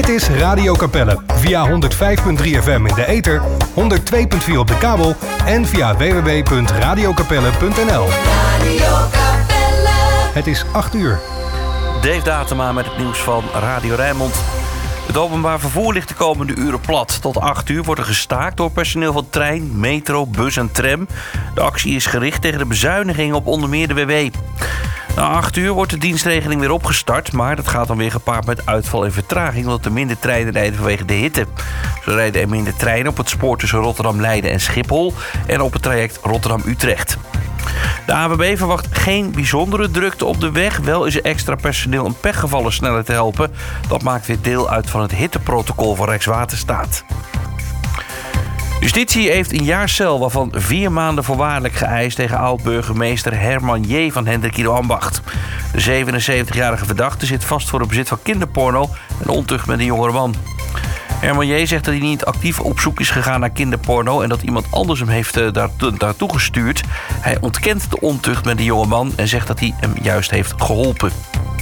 Dit is Radio Capelle via 105.3 FM in de ether, 102.4 op de kabel en via www.radiocapelle.nl. Radio Capelle. Het is 8 uur. Dave Datema met het nieuws van Radio Rijnmond. Het openbaar vervoer ligt de komende uren plat. Tot 8 uur wordt er gestaakt door personeel van trein, metro, bus en tram. De actie is gericht tegen de bezuinigingen op onder meer de WW. Na 8 uur wordt de dienstregeling weer opgestart, maar dat gaat dan weer gepaard met uitval en vertraging, omdat er minder treinen rijden vanwege de hitte. Zo rijden er minder treinen op het spoor tussen Rotterdam, Leiden en Schiphol en op het traject Rotterdam-Utrecht. De ANWB verwacht geen bijzondere drukte op de weg. Wel is er extra personeel en pechgevallen sneller te helpen. Dat maakt weer deel uit van het hitteprotocol van Rijkswaterstaat. Justitie heeft een jaar cel, waarvan 4 maanden voorwaardelijk geëist tegen oud-burgemeester Herman J. van Hendrikido Ambacht. De 77-jarige verdachte zit vast voor het bezit van kinderporno en ontucht met een jongere man. Herman J. zegt dat hij niet actief op zoek is gegaan naar kinderporno en dat iemand anders hem heeft daartoe gestuurd. Hij ontkent de ontucht met de jongeman en zegt dat hij hem juist heeft geholpen.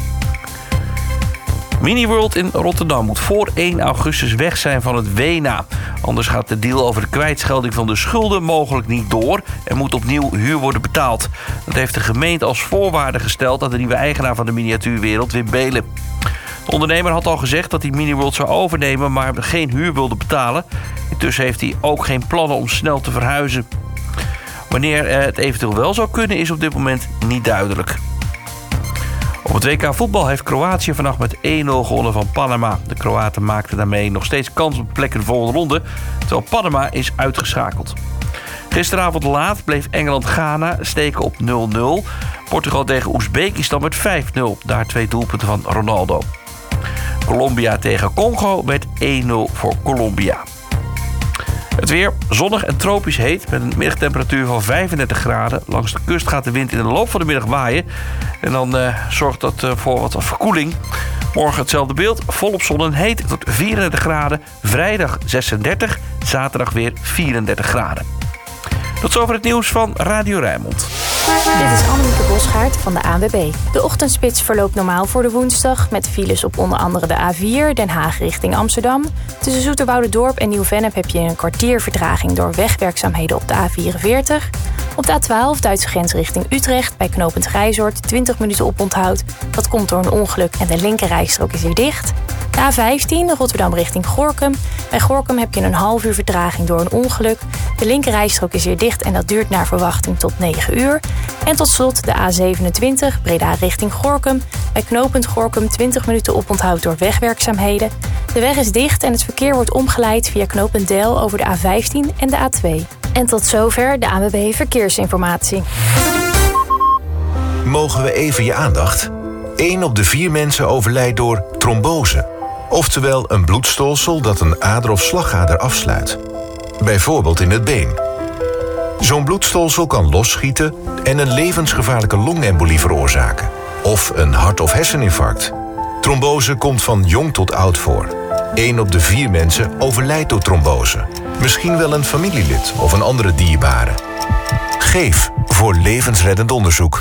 Miniworld in Rotterdam moet voor 1 augustus weg zijn van het WENA. Anders gaat de deal over de kwijtschelding van de schulden mogelijk niet door en moet opnieuw huur worden betaald. Dat heeft de gemeente als voorwaarde gesteld aan de nieuwe eigenaar van de miniatuurwereld, Wim Beelen. De ondernemer had al gezegd dat hij Miniworld zou overnemen, maar geen huur wilde betalen. Intussen heeft hij ook geen plannen om snel te verhuizen. Wanneer het eventueel wel zou kunnen, is op dit moment niet duidelijk. Op het WK voetbal heeft Kroatië vannacht met 1-0 gewonnen van Panama. De Kroaten maakten daarmee nog steeds kans op plek in de volgende ronde, terwijl Panama is uitgeschakeld. Gisteravond laat bleef Engeland-Ghana steken op 0-0. Portugal tegen Oezbekistan met 5-0. Daar 2 doelpunten van Ronaldo. Colombia tegen Congo met 1-0 voor Colombia. Het weer zonnig en tropisch heet met een middagtemperatuur van 35 graden. Langs de kust gaat de wind in de loop van de middag waaien. En dan zorgt dat voor wat verkoeling. Morgen hetzelfde beeld, volop zon en heet tot 34 graden. Vrijdag 36, zaterdag weer 34 graden. Tot zover het nieuws van Radio Rijnmond. Dit is Annemieke Bosgaard van de ANWB. De ochtendspits verloopt normaal voor de woensdag met files op onder andere de A4 Den Haag richting Amsterdam. Tussen Zoeterwouderdorp en Nieuw-Vennep heb je een kwartier vertraging door wegwerkzaamheden op de A44. Op de A12 Duitse grens richting Utrecht bij knooppunt Grijzoord 20 minuten oponthoud. Dat komt door een ongeluk en de linkerrijstrook is hier dicht. De A15 Rotterdam richting Gorinchem. Bij Gorinchem heb je een half uur vertraging door een ongeluk. De linkerrijstrook is hier dicht en dat duurt naar verwachting tot 9 uur. En tot slot de A27 Breda richting Gorinchem. Bij knooppunt Gorinchem 20 minuten oponthoud door wegwerkzaamheden. De weg is dicht en het verkeer wordt omgeleid via knooppunt Deil over de A15 en de A2. En tot zover de ANWB Verkeersinformatie. Mogen we even je aandacht? 1 op de 4 mensen overlijdt door trombose. Oftewel een bloedstolsel dat een ader of slagader afsluit. Bijvoorbeeld in het been. Zo'n bloedstolsel kan losschieten en een levensgevaarlijke longembolie veroorzaken. Of een hart- of herseninfarct. Trombose komt van jong tot oud voor. 1 op de 4 mensen overlijdt door trombose. Misschien wel een familielid of een andere dierbare. Geef voor levensreddend onderzoek.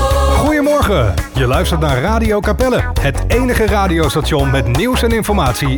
Goedemorgen, je luistert naar Radio Capelle. Het enige radiostation met nieuws en informatie